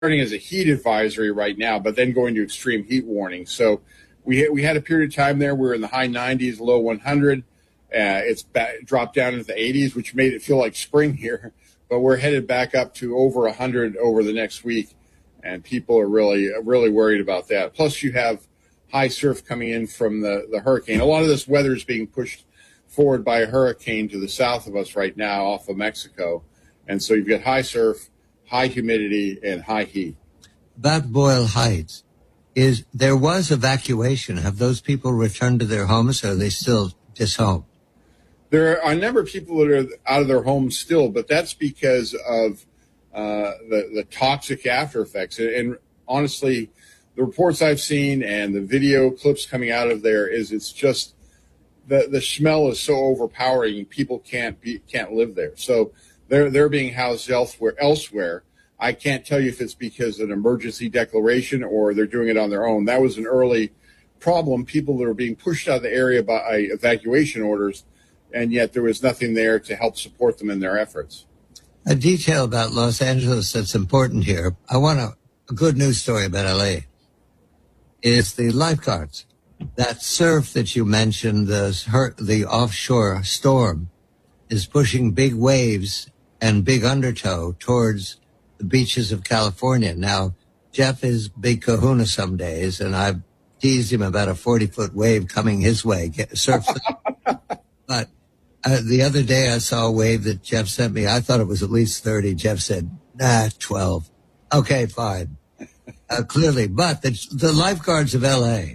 starting as a heat advisory right now, but then going to extreme heat warning. So we had a period of time there. We were in the high 90s, low 100. It's dropped down into the 80s, which made it feel like spring here. But we're headed back up to over 100 over the next week, and people are really worried about that. Plus, you have high surf coming in from the hurricane. A lot of this weather is being pushed forward by a hurricane to the south of us right now off of Mexico. And so you've got high surf, high humidity, and high heat. About Boyle Heights, there was evacuation. Have those people returned to their homes, or are they still dishomed? There are a number of people that are out of their homes still, but that's because of the toxic after effects. And honestly, the reports I've seen and the video clips coming out of there it's just the smell is so overpowering. People can't live there. So they're being housed elsewhere. I can't tell you if it's because of an emergency declaration or they're doing it on their own. That was an early problem. People that were being pushed out of the area by evacuation orders, and yet there was nothing there to help support them in their efforts. A detail about Los Angeles that's important here. I want a good news story about LA. Is the lifeguards. That surf that you mentioned, the offshore storm, is pushing big waves and big undertow towards the beaches of California. Now, Jeff is big kahuna some days, and I've teased him about a 40-foot wave coming his way, surf. But the other day I saw a wave that Jeff sent me. I thought it was at least 30. Jeff said, 12. Okay, fine. Clearly. But the lifeguards of L.A.,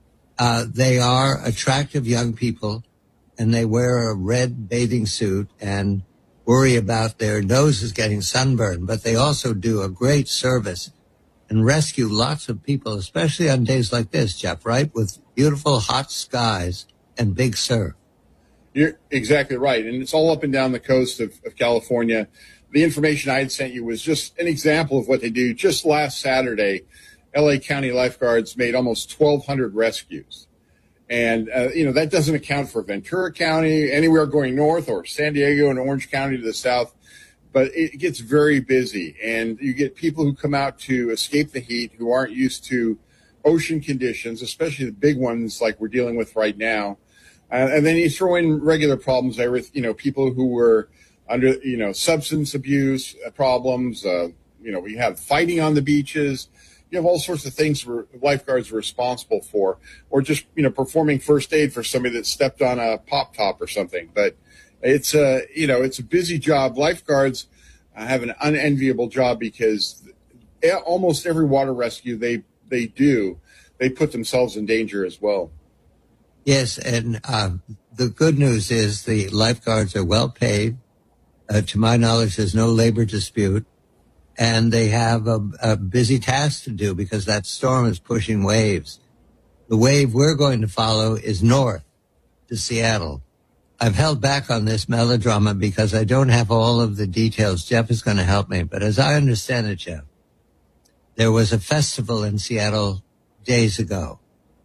they are attractive young people, and they wear a red bathing suit and worry about their noses getting sunburned. But they also do a great service and rescue lots of people, especially on days like this, Jeff, right? With beautiful hot skies and big surf. You're exactly right. And it's all up and down the coast of California. The information I had sent you was just an example of what they do. Just last Saturday, LA County lifeguards made almost 1,200 rescues. And, that doesn't account for Ventura County, anywhere going north, or San Diego and Orange County to the south. But it gets very busy. And you get people who come out to escape the heat who aren't used to ocean conditions, especially the big ones like we're dealing with right now. And then you throw in regular problems there with, people who were under, substance abuse problems. We have fighting on the beaches. You have all sorts of things where lifeguards are responsible for, or just, performing first aid for somebody that stepped on a pop top or something. But it's a busy job. Lifeguards have an unenviable job because almost every water rescue they do, they put themselves in danger as well. Yes, and the good news is the lifeguards are well paid. To my knowledge, there's no labor dispute. And they have a busy task to do because that storm is pushing waves. The wave we're going to follow is north to Seattle. I've held back on this melodrama because I don't have all of the details. Jeff is going to help me. But as I understand it, Jeff, there was a festival in Seattle days ago,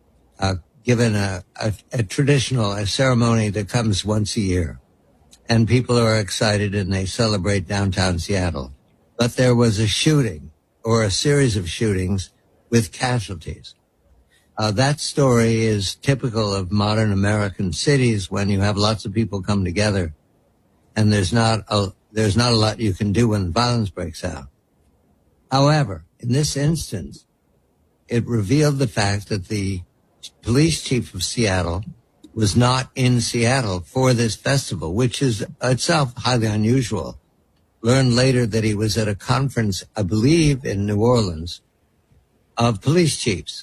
given a traditional ceremony that comes once a year. And people are excited and they celebrate downtown Seattle. But there was a shooting or a series of shootings with casualties. That story is typical of modern American cities when you have lots of people come together and there's not a lot you can do when violence breaks out. However, in this instance, it revealed the fact that the police chief of Seattle was not in Seattle for this festival, which is itself highly unusual. Learned later that he was at a conference, I believe, in New Orleans, of police chiefs.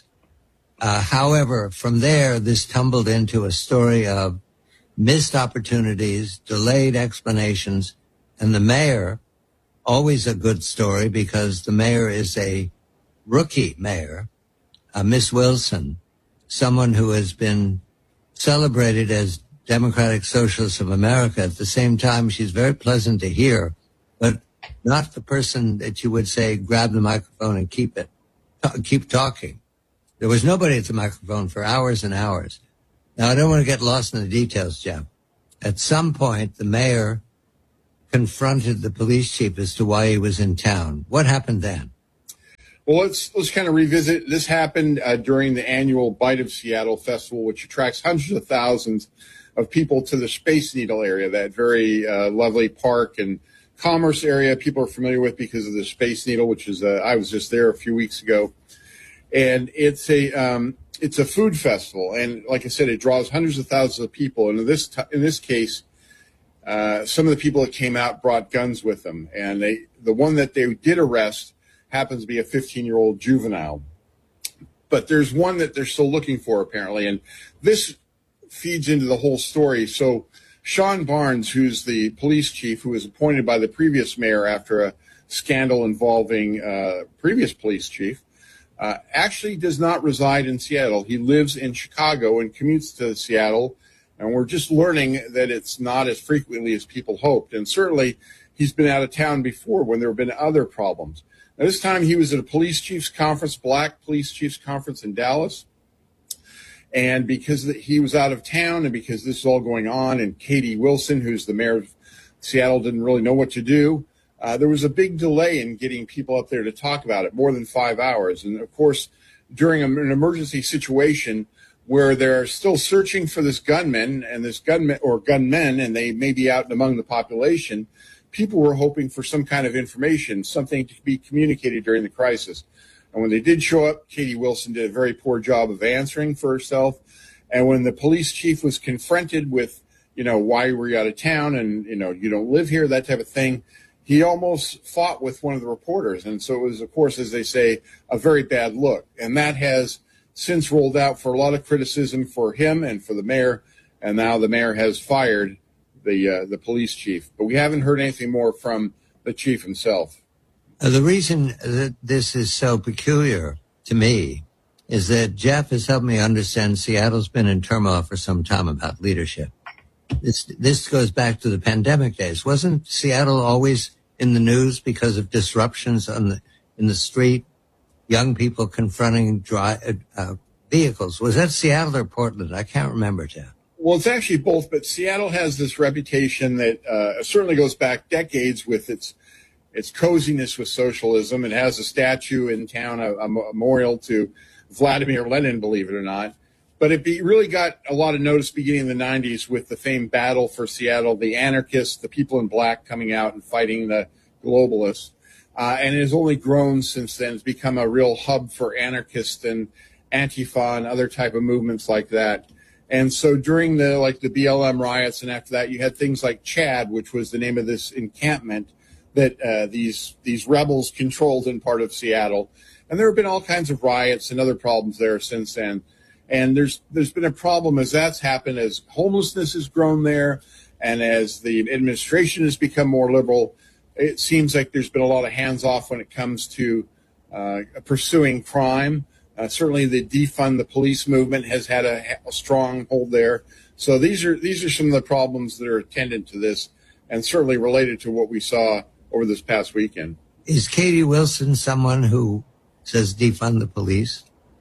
However, from there, this tumbled into a story of missed opportunities, delayed explanations, and the mayor, always a good story because the mayor is a rookie mayor, Miss Wilson, someone who has been celebrated as Democratic Socialist of America. At the same time, she's very pleasant to hear, but not the person that you would say, grab the microphone and keep talking. There was nobody at the microphone for hours and hours. Now, I don't want to get lost in the details, Jeff. At some point, the mayor confronted the police chief as to why he was in town. What happened then? Well, let's kind of revisit. This happened during the annual Bite of Seattle festival, which attracts hundreds of thousands of people to the Space Needle area, that very lovely park and commerce area people are familiar with because of the Space Needle, which is I was just there a few weeks ago, and it's a food festival, and like I said, it draws hundreds of thousands of people. And in this case, some of the people that came out brought guns with them, and the one that they did arrest happens to be a 15-year-old juvenile. But there's one that they're still looking for, apparently, and this feeds into the whole story. So Sean Barnes, who's the police chief who was appointed by the previous mayor after a scandal involving previous police chief, actually does not reside in Seattle. He lives in Chicago and commutes to Seattle, and we're just learning that it's not as frequently as people hoped. And certainly he's been out of town before when there have been other problems. Now, this time he was at a police chiefs conference, Black Police Chiefs Conference in Dallas. And because he was out of town and because this is all going on, and Katie Wilson, who's the mayor of Seattle, didn't really know what to do, there was a big delay in getting people up there to talk about it, more than 5 hours. And, of course, during an emergency situation where they're still searching for this gunman and this gunman or gunmen, and they may be out among the population, people were hoping for some kind of information, something to be communicated during the crisis. And when they did show up, Katie Wilson did a very poor job of answering for herself. And when the police chief was confronted with, why were you out of town and, you don't live here, that type of thing, he almost fought with one of the reporters. And so it was, of course, as they say, a very bad look. And that has since rolled out for a lot of criticism for him and for the mayor. And now the mayor has fired the police chief. But we haven't heard anything more from the chief himself. The reason that this is so peculiar to me is that Jeff has helped me understand Seattle's been in turmoil for some time about leadership. This goes back to the pandemic days. Wasn't Seattle always in the news because of disruptions in the street, young people confronting vehicles? Was that Seattle or Portland? I can't remember, Jeff. Well, it's actually both, but Seattle has this reputation that certainly goes back decades with its coziness with socialism. It has a statue in town, a memorial to Vladimir Lenin, believe it or not. But it really got a lot of notice beginning in the 90s with the famed battle for Seattle, the anarchists, the people in black coming out and fighting the globalists. And it has only grown since then. It's become a real hub for anarchists and Antifa and other type of movements like that. And so during the BLM riots and after that, you had things like Chad, which was the name of this encampment that these rebels controlled in part of Seattle. And there have been all kinds of riots and other problems there since then. And there's been a problem as that's happened, as homelessness has grown there and as the administration has become more liberal. It seems like there's been a lot of hands off when it comes to pursuing crime. Certainly the defund the police movement has had a strong hold there. So these are some of the problems that are attendant to this and certainly related to what we saw over this past weekend. Is Katie Wilson someone who says defund the police?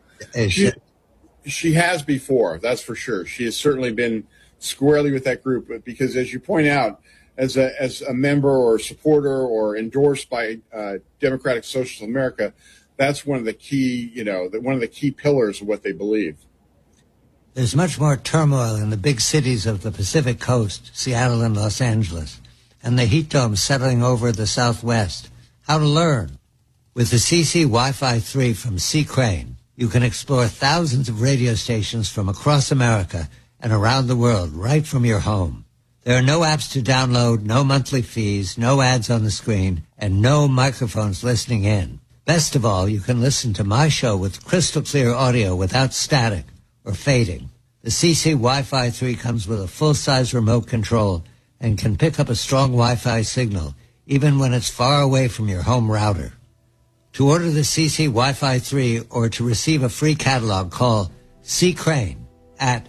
She has before, that's for sure. She has certainly been squarely with that group, but because as you point out, as a member or supporter or endorsed by Democratic Socialist America, that's one of the key, one of the key pillars of what they believe. There's much more turmoil in the big cities of the Pacific Coast, Seattle and Los Angeles, and the heat dome settling over the Southwest. How to learn. With the CC Wi-Fi 3 from C. Crane, you can explore thousands of radio stations from across America and around the world right from your home. There are no apps to download, no monthly fees, no ads on the screen, and no microphones listening in. Best of all, you can listen to my show with crystal clear audio without static or fading. The CC Wi-Fi 3 comes with a full-size remote control and can pick up a strong Wi-Fi signal even when it's far away from your home router. To order the CC Wi-Fi 3 or to receive a free catalog, call C. Crane at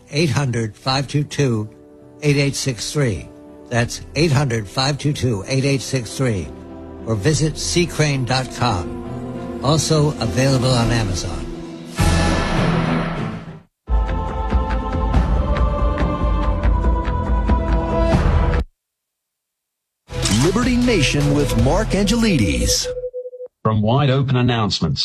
800-522-8863. That's 800-522-8863. Or visit ccrane.com. Also available on Amazon. Liberty Nation with Mark Angelides. From Wide Open Announcements.